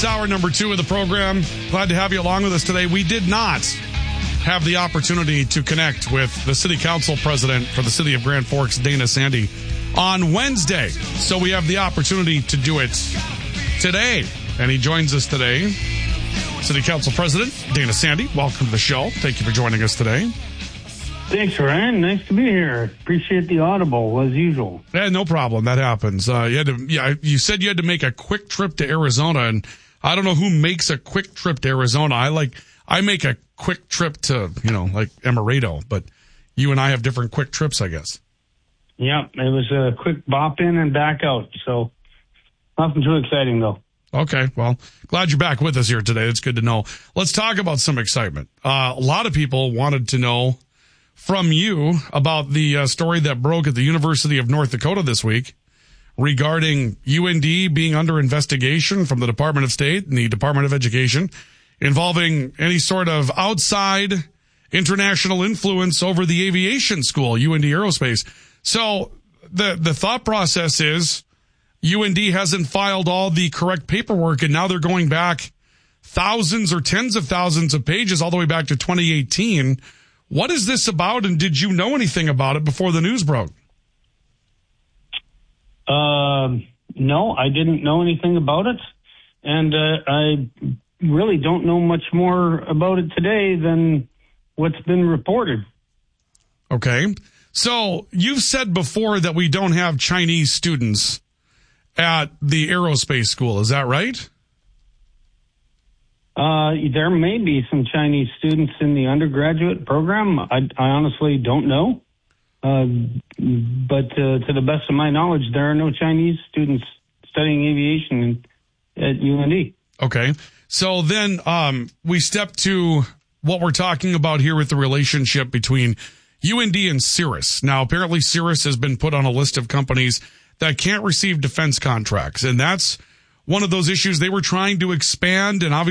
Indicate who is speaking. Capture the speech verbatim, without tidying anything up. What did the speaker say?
Speaker 1: It's hour number two of the program. Glad to have you along with us today. We did not have the opportunity to connect with the city council president for the city of Grand Forks, Dana Sandy, on Wednesday. So we have the opportunity to do it today. And he joins us today. City Council President Dana Sandy, welcome to the show. Thank you for joining us today.
Speaker 2: Thanks, Ryan. Nice to be here. Appreciate the audible, as usual.
Speaker 1: Yeah, no problem. That happens. Uh, you had to, yeah, you said you had to make a quick trip to Arizona, and I don't know who makes a quick trip to Arizona. I like, I make a quick trip to, you know, like Emerado, but you and I have different quick trips, I guess.
Speaker 2: Yeah, it was a quick bop in and back out, so nothing too exciting, though.
Speaker 1: Okay, well, glad you're back with us here today. It's good to know. Let's talk about some excitement. Uh, a lot of people wanted to know from you about the uh, story that broke at the University of North Dakota this week regarding U N D being under investigation from the Department of State and the Department of Education involving any sort of outside international influence over the aviation school, U N D Aerospace. So the the thought process is U N D hasn't filed all the correct paperwork, and now they're going back thousands or tens of thousands of pages all the way back to twenty eighteen. What is this about, and did you know anything about it before the news broke?
Speaker 2: Uh, no, I didn't know anything about it, and uh, I really don't know much more about it today than what's been reported.
Speaker 1: Okay. So you've said before that we don't have Chinese students at the aerospace school. Is that right?
Speaker 2: Uh, there may be some Chinese students in the undergraduate program. I, I honestly don't know. Uh, but uh, to the best of my knowledge, there are no Chinese students studying aviation in, at U N D.
Speaker 1: Okay. So then um, we step to what we're talking about here with the relationship between U N D and Cirrus. Now, apparently Cirrus has been put on a list of companies that can't receive defense contracts. And that's one of those issues they were trying to expand, and obviously